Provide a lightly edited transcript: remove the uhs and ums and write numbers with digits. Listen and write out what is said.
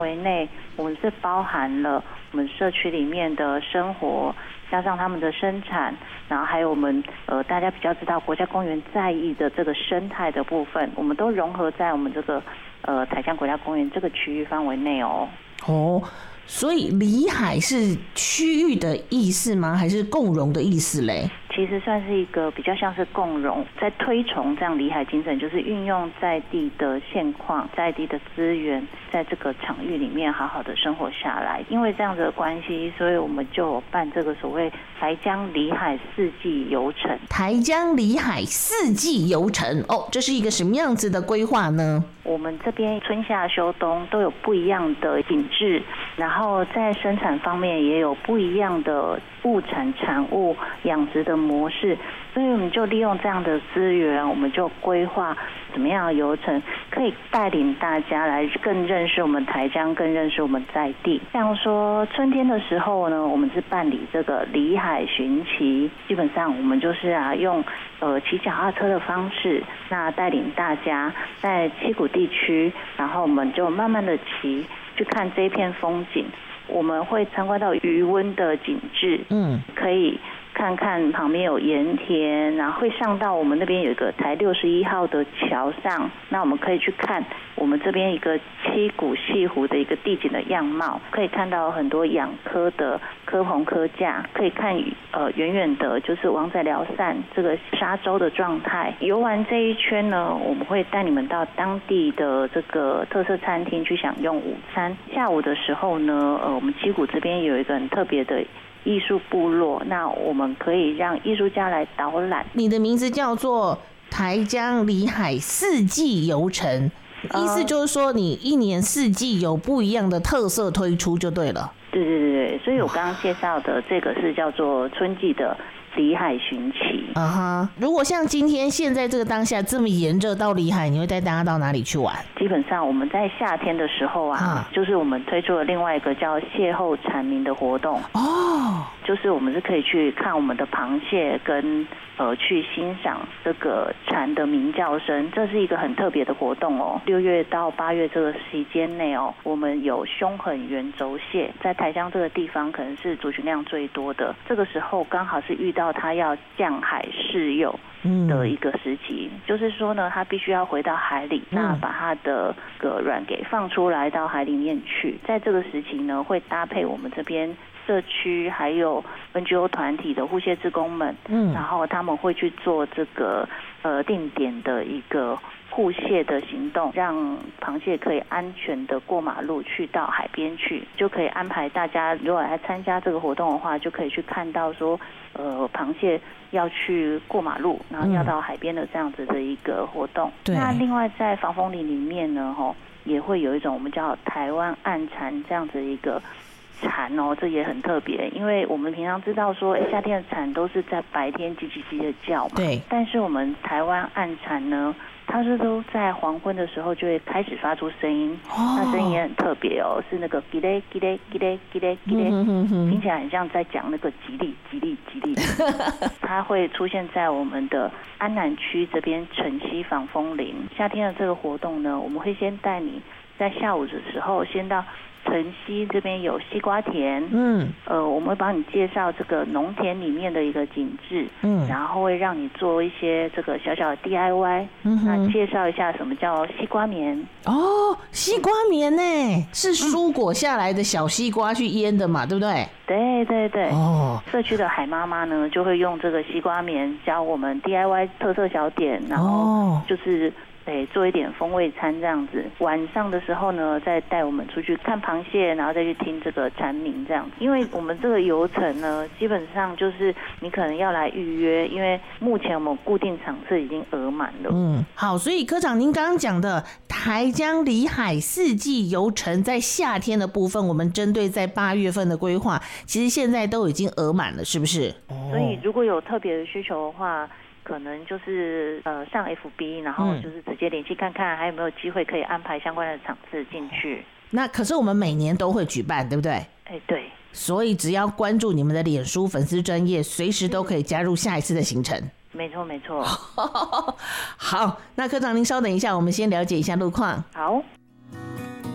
围内，我们是包含了我们社区里面的生活，加上他们的生产，然后还有我们大家比较知道国家公园在意的这个生态的部分，我们都融合在我们这个台江国家公园这个区域范围内哦。 哦，所以里海是区域的意思吗？还是共融的意思嘞？ 其实算是一个比较像是共融，在推崇这样里海精神，就是运用在地的现况、在地的资源，在这个场域里面好好的生活下来。因为这样子的关系，所以我们就有办这个所谓台江里海四季游程。 台江里海四季游程哦，这是一个什么样子的规划呢？ 我们这边春夏秋冬都有不一样的景致，然后在生产方面也有不一样的物产产物养殖的模式，所以我们就利用这样的资源，我们就规划怎么样的游程可以带领大家来更认识我们台江，更认识我们在地。像说春天的时候呢，我们是办理这个里海巡骑，基本上我们就是用骑脚踏车的方式，那带领大家在七股地区，然后我们就慢慢的骑去看这一片风景。我们会参观到渔温的景致，可以看看旁边有盐田，然后会上到我们那边有一个台61号的桥上，那我们可以去看我们这边一个七股西湖的一个地景的样貌，可以看到很多养科的科棚科架，可以看远远的就是王仔寮散这个沙洲的状态。游完这一圈呢，我们会带你们到当地的这个特色餐厅去享用午餐。下午的时候呢，我们七股这边有一个很特别的艺术部落，那我们可以让艺术家来导览。 你的名字叫做台江里海四季游程，意思就是说你一年四季有不一样的特色推出就对了。 对对对对，所以我刚刚介绍的这个是叫做春季的里海巡骑。 如果像今天现在这个当下这么炎热，到里海你会带大家到哪里去玩？ 基本上我们在夏天的时候就是我们推出了另外一个叫邂逅蝉鸣的活动。就是我们是可以去看我们的螃蟹跟去欣赏这个蝉的鸣叫声，这是一个很特别的活动哦。6月到8月这个期间内哦，我们有凶狠圆轴蟹，在台江这个地方可能是族群量最多的，这个时候刚好是遇到它要降海试幼的一个时期，就是说呢，它必须要回到海里，那把它的卵给放出来到海里面去。在这个时期呢，会搭配我们这边社区还有 NGO 团体的护蟹志工们，然后他们会去做这个定点的一个护蟹的行动，让螃蟹可以安全的过马路去到海边去，就可以安排大家如果来参加这个活动的话，就可以去看到说螃蟹要去过马路，然后要到海边的这样子的一个活动。那另外在防风林里面呢，也会有一种我们叫台湾暗蝉这样子一个蝉哦，这也很特别，因为我们平常知道说，夏天的蝉都是在白天叽叽叽的叫嘛， 对。 但是我们台湾暗蝉呢，它是都在黄昏的时候就会开始发出声音，那声音也很特别哦，是那个叽嘞叽嘞叽嘞叽嘞叽嘞，听起来很像在讲那个吉利吉利吉利。它会出现在我们的安南区这边城西防风林。夏天的这个活动呢，我们会先带你在下午的时候先到城西这边有西瓜田，我们会帮你介绍这个农田里面的一个景致，然后会让你做一些这个小小的 DIY，那介绍一下什么叫西瓜棉。 西瓜棉呢，是蔬果下来的小西瓜去腌的嘛，对不对？ 对对对。社区的海妈妈呢，就会用这个西瓜棉教我们 DIY 特色小点，然后就是做一点风味餐这样子。晚上的时候呢，再带我们出去看螃蟹，然后再去听这个蝉鸣这样子。因为我们这个游程呢，基本上就是你可能要来预约，因为目前我们固定场次已经额满了。 好，所以科长您刚刚讲的台江里海四季游程，在夏天的部分，我们针对在8月份的规划，其实现在都已经额满了，是不是？ 所以如果有特别的需求的话，可能就是上 FB， 然后就是直接联系看看还有没有机会可以安排相关的场次进去。 那可是我们每年都会举办，对不对？ 对。 所以只要关注你们的脸书粉丝专页，随时都可以加入下一次的行程。 没错没错。 好，那科长您稍等一下，我们先了解一下路况。 好。